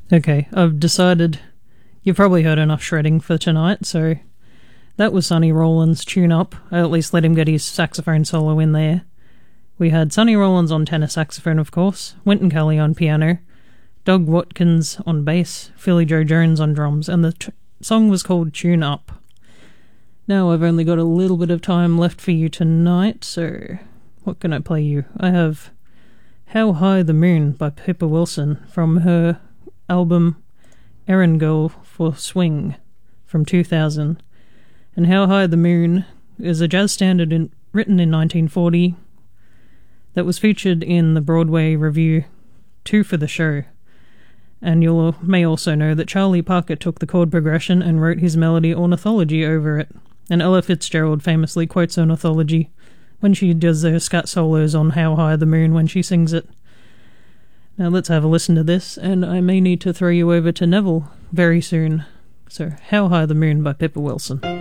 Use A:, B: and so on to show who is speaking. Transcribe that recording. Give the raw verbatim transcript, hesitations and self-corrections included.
A: Okay, I've decided you've probably heard enough shredding for tonight, so that was Sonny Rollins' Tune Up. I at least let him get his saxophone solo in there. We had Sonny Rollins on tenor saxophone, of course, Wynton Kelly on piano, Doug Watkins on bass, Philly Joe Jones on drums, and the t- song was called Tune Up. Now I've only got a little bit of time left for you tonight, so what can I play you? I have How High the Moon by Pippa Wilson from her album Errand Girl for Swing from two thousand. And How High the Moon is a jazz standard in, written in nineteen forty that was featured in the Broadway review Two for the Show. And you may also know that Charlie Parker took the chord progression and wrote his melody Ornithology over it. And Ella Fitzgerald famously quotes Ornithology when she does her scat solos on How High the Moon when she sings it. Now let's have a listen to this, and I may need to throw you over to Neville very soon. So, How High the Moon by Pippa Wilson.